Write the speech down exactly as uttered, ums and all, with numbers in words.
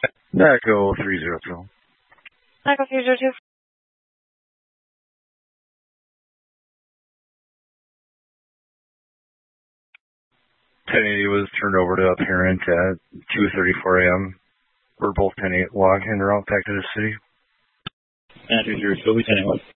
Echo three zero two. Echo three zero two. ten eighty was turned over to a parent at two thirty-four a.m. We're both ten eight logged in route back to the city. And two zero two, ten eight.